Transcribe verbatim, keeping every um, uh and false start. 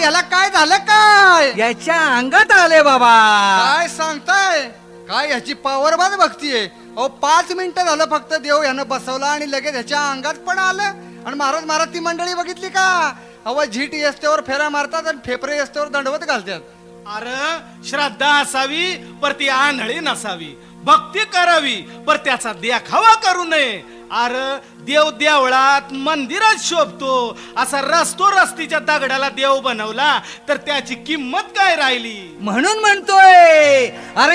याला काय झालं काय? याच्या अंगात आले बाबा. काय सांगताय? काय ह्याची पावरबाज भक्ती आहे. अहो पाच मिनिटं झालं फक्त देव ह्यानं बसवला आणि लगेच ह्याच्या अंगात पण आलं. आणि महाराज महाराज ती मंडळी बघितली का? अहो झीट येस्तेवर फेरा मारतात आणि फेफरे येस्तेवर दंडवत घालतात. अरे श्रद्धा असावी पर ती आंधळी नसावी. भक्ती करावी पर त्याचा देखावा करू नये. अरे देव देवळात मंदिरात शोभतो असा रस्तो रस्तीच्या दगडाला देव बनवला तर त्याची किंमत काय राहिली? म्हणून म्हणतोय अरे